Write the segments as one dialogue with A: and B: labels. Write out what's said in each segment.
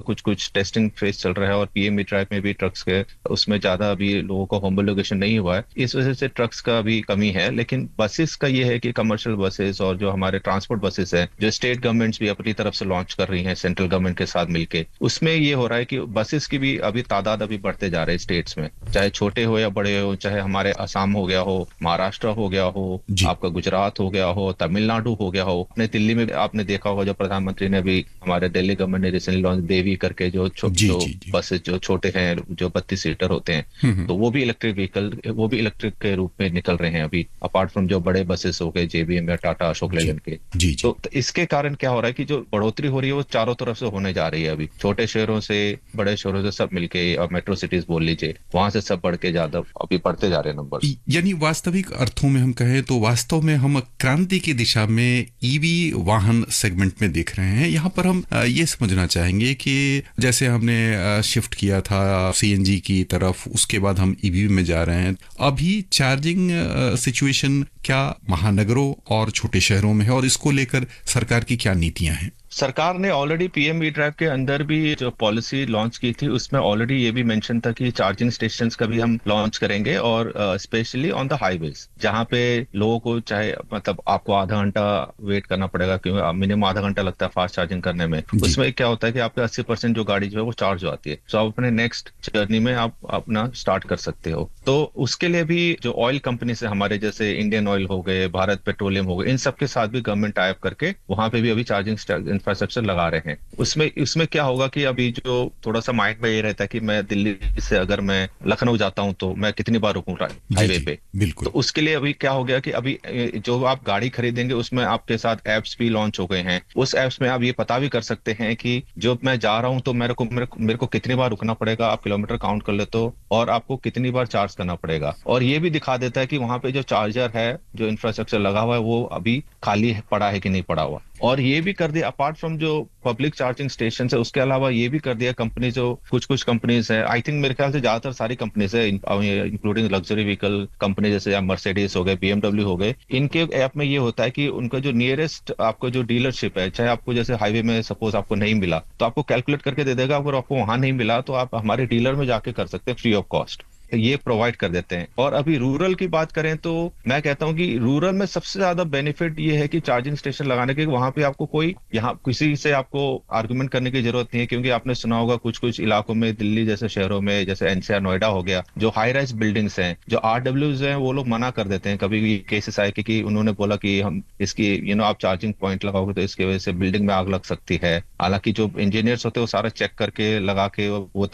A: कुछ कुछ testing phase चल रहा है, और पीएम ड्राइव में भी ट्रक्स के उसमें ज्यादा अभी लोगों को होमोलोगेशन नहीं हुआ है, इस वजह से ट्रक्स का भी कमी है। लेकिन बसेस का ये है कि कमर्शियल बसेस और जो हमारे ट्रांसपोर्ट बसेस हैं, जो स्टेट गवर्नमेंट्स भी अपनी तरफ से लॉन्च कर रही हैं सेंट्रल गवर्नमेंट के साथ मिलके, उसमें ये हो रहा है कि बसेस की भी अभी तादाद अभी बढ़ते जा रहे हैं स्टेट्स में, चाहे छोटे हो या बड़े हो, चाहे हमारे असम हो गया हो, महाराष्ट्र हो गया हो,
B: जी
A: आपका गुजरात हो गया हो, तमिलनाडु हो गया हो। अपने दिल्ली में आपने देखा होगा, जो प्रधानमंत्री ने अभी, हमारे दिल्ली गवर्नमेंट ने रिसेंटली लॉन्च देवी करके,
B: जी
A: जो
B: जी जी।
A: बसेस जो छोटे हैं, जो 32 सीटर होते हैं,
B: हम्म।
A: तो वो भी इलेक्ट्रिक व्हीकल, वो भी इलेक्ट्रिक के रूप में निकल रहे हैं अभी, अपार्ट फ्रॉम जो बड़े बसेस हो गए जेबीएम या टाटा अशोक
B: जी
A: लेलैंड के।
B: जी जी।
A: तो इसके कारण क्या हो रहा है कि जो बढ़ोतरी हो रही है वो चारों तरफ से होने जा रही है अभी, छोटे शहरों से, बड़े शहरों से, सब मिलके, और मेट्रो सिटीज बोल लीजिए, वहां से सब बढ़ के ज्यादा अभी बढ़ते जा रहे हैं नंबर्स।
B: यानी वास्तविक अर्थों में हम कहें तो वास्तव में हम क्रांति की दिशा में ईवी वाहन सेगमेंट में देख रहे हैं। यहाँ पर हम ये समझना चाहेंगे कि जैसे हमने शिफ्ट किया था सीएनजी की तरफ, उसके बाद हम ईवी में जा रहे हैं। अभी चार्जिंग सिचुएशन क्या महानगरों और छोटे शहरों में है, और इसको लेकर सरकार की क्या नीतियां हैं?
A: सरकार ने ऑलरेडी पीएम ई ड्राइव के अंदर भी जो पॉलिसी लॉन्च की थी, उसमें ऑलरेडी ये भी मेंशन था कि चार्जिंग स्टेशंस का भी हम लॉन्च करेंगे, और स्पेशली ऑन द हाईवेज, जहाँ पे लोगों को, चाहे मतलब आपको आधा घंटा वेट करना पड़ेगा, क्योंकि मिनिमम आधा घंटा लगता है फास्ट चार्जिंग करने में।
B: जी
A: उसमें क्या होता है कि आपका 80% जो गाड़ी जो है वो चार्ज हो आती है, तो आप अपने नेक्स्ट जर्नी में आप अपना स्टार्ट कर सकते हो। तो उसके लिए भी जो ऑयल कंपनी से, हमारे जैसे इंडियन ऑयल हो गए, भारत पेट्रोलियम हो गए, इन सब के साथ भी गवर्नमेंट टाई अप करके वहां पे भी अभी चार्जिंग इंफ्रास्ट्रक्चर लगा रहे हैं। उसमें उसमें क्या होगा कि अभी जो थोड़ा सा माइंड में ये रहता है कि मैं दिल्ली से अगर मैं लखनऊ जाता हूँ तो मैं कितनी बार रुकूंगा
B: जी
A: हाईवे
B: जी
A: पे। तो
B: बिल्कुल।
A: उसके लिए अभी क्या हो गया कि अभी जो आप गाड़ी खरीदेंगे उसमें आपके साथ एप्स भी लॉन्च हो गए हैं। उस एप्स में आप ये पता भी कर सकते हैं कि जो मैं जा रहा हूँ तो मेरे को कितनी बार रुकना पड़ेगा, आप किलोमीटर काउंट कर लेते हो, और आपको कितनी बार चार्ज करना पड़ेगा। और ये भी दिखा देता है कि वहां पे जो चार्जर है, जो इंफ्रास्ट्रक्चर लगा हुआ है, वो अभी खाली पड़ा है कि नहीं पड़ा हुआ। और ये भी कर दिया, अपार्ट फ्रॉम जो पब्लिक चार्जिंग स्टेशन है, उसके अलावा ये भी कर दिया कंपनी, जो कुछ कुछ कंपनीज है, आई थिंक मेरे ख्याल से ज्यादातर सारी कंपनीज है, इंक्लूडिंग लग्जरी व्हीकल कंपनी, जैसे आप मर्सिडीज हो गए, बीएमडब्ल्यू हो गए, इनके ऐप में ये होता है कि उनका जो नियरेस्ट आपको जो डीलरशिप है, चाहे आपको जैसे हाईवे में सपोज आपको नहीं मिला, तो आपको कैलकुलेट करके दे देगा। अगर आपको वहां नहीं मिला तो आप हमारे डीलर में जाके कर सकते हैं फ्री ऑफ कॉस्ट, ये प्रोवाइड कर देते हैं। और अभी रूरल की बात करें तो मैं कहता हूं कि रूरल में सबसे ज्यादा बेनिफिट ये है कि चार्जिंग स्टेशन लगाने के, वहां पे आपको कोई, यहाँ किसी से आपको आर्गुमेंट करने की जरूरत नहीं है। क्योंकि आपने सुना होगा कुछ कुछ इलाकों में, दिल्ली जैसे शहरों में, जैसे एनसीआर नोएडा हो गया, जो हाई राइज बिल्डिंग्स हैं, जो आरडब्ल्यूज हैं, वो लोग मना कर देते हैं। कभी भी केसेस आए कि उन्होंने बोला कि हम इसकी आप चार्जिंग पॉइंट लगाओगे तो इसकी वजह से बिल्डिंग में आग लग सकती है। हालांकि जो इंजीनियर्स होते हैं वो सारा चेक करके लगा के वो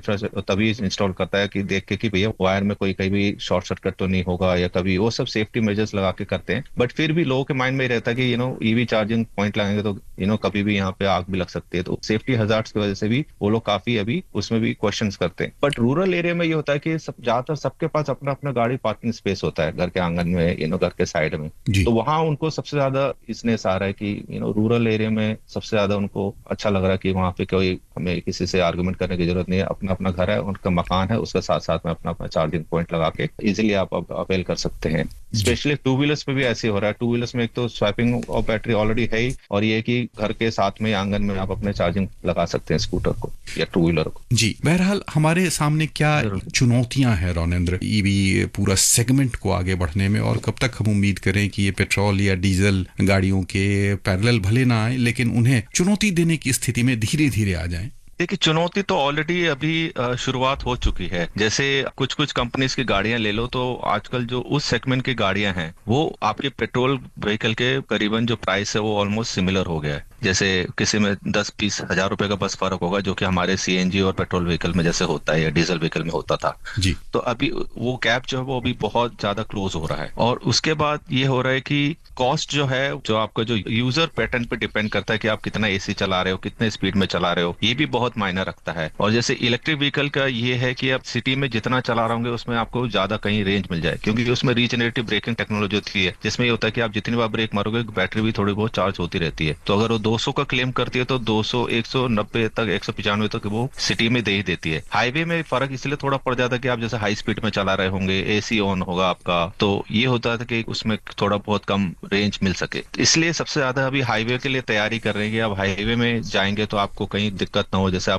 A: तभी इंस्टॉल करता है, कि देख के कि भैया वायर में कोई कहीं भी शॉर्ट सर्किट तो नहीं होगा, या कभी वो सब सेफ्टी मेजर्स लगा के करते हैं। बट फिर भी लोगों के माइंड में ही रहता है कि ईवी चार्जिंग पॉइंट लगाएंगे तो कभी भी यहाँ पे आग भी लग सकती है। तो सेफ्टी हजार्ड्स की वजह से भी वो लोग काफी अभी उसमें भी क्वेश्चंस करते हैं। बट रूरल एरिया में ये होता है कि ज्यादातर सबके पास अपना अपना गाड़ी पार्किंग स्पेस होता है घर के आंगन में, घर के साइड में।
B: जी
A: तो वहां उनको सबसे ज्यादा इसनेस आ रहा है कि रूरल एरिया में सबसे ज्यादा उनको अच्छा लग रहा है कि वहां पे कोई, हमें किसी से आर्गुमेंट करने की जरूरत नहीं है, अपना अपना घर है, उनका मकान है, उसके साथ साथ में अपना अपना चार्जिंग पॉइंट लगा के इजिली आप अवेल कर सकते हैं।
B: जी
A: स्पेशली टू व्हीलर्स में भी ऐसे हो रहा है। टू व्हीलर्स में एक तो स्वैपिंग और बैटरी ऑलरेडी है ही, और ये कि घर के साथ में आंगन में आप अपने चार्जिंग लगा सकते हैं स्कूटर को या टू व्हीलर को।
B: जी। बहरहाल हमारे सामने क्या
A: जरूर।
B: चुनौतियां हैं रौनेंद्र, ईवी पूरा सेगमेंट को आगे बढ़ने में, और कब तक हम उम्मीद करें कि ये पेट्रोल या डीजल गाड़ियों के पैरेलल भले ना आए, लेकिन उन्हें चुनौती देने की स्थिति में धीरे धीरे आ जाएं?
A: देखिए, चुनौती तो ऑलरेडी अभी शुरुआत हो चुकी है। जैसे कुछ कुछ कंपनीज की गाड़ियां ले लो, तो आजकल जो उस सेगमेंट की गाड़ियां हैं, वो आपके पेट्रोल व्हीकल के करीबन जो प्राइस है वो ऑलमोस्ट सिमिलर हो गया है। जैसे किसी में 10-20 हजार रुपए का बस फर्क होगा, जो कि हमारे सीएनजी और पेट्रोल व्हीकल में जैसे होता है या डीजल व्हीकल में होता था।
B: जी
A: तो अभी वो गैप जो है वो अभी बहुत ज्यादा क्लोज हो रहा है। और उसके बाद ये हो रहा है कि कॉस्ट जो है, जो आपका जो यूजर पैटर्न पे डिपेंड करता है कि आप कितना एसी चला रहे हो, कितने स्पीड में चला रहे हो, ये भी बहुत मायने रखता है। और जैसे इलेक्ट्रिक व्हीकल का ये है कि आप सिटी में जितना चला रहे होंगे उसमें आपको ज्यादा कहीं रेंज मिल जाए, क्योंकि उसमें रीजनरेटिव ब्रेकिंग टेक्नोलॉजी होती है, जिसमें ये होता है कि आप जितनी बार ब्रेक मारोगे बैटरी भी थोड़ी बहुत चार्ज होती रहती है। तो अगर वो 200 का क्लेम करती है तो 200, 190 तक, 195 तक वो सिटी में दे ही देती है। हाईवे में फर्क इसलिए थोड़ा पड़ जाता है कि आप जैसे हाई स्पीड में चला रहे होंगे, एसी ऑन होगा आपका, तो ये होता था कि उसमें थोड़ा बहुत कम रेंज मिल सके। इसलिए सबसे ज्यादा अभी हाईवे के लिए तैयारी कर रहे हैं कि आप हाईवे में जाएंगे तो आपको कहीं दिक्कत ना हो। जैसे आप